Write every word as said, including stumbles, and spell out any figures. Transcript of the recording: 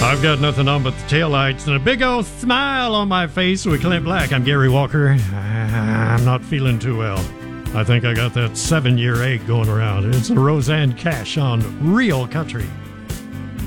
I've got nothing on but the taillights and a big old smile on my face with Clint Black. I'm Gary Walker. I'm not feeling too well. I think I got that seven-year ache going around. It's a Roseanne Cash on Real Country.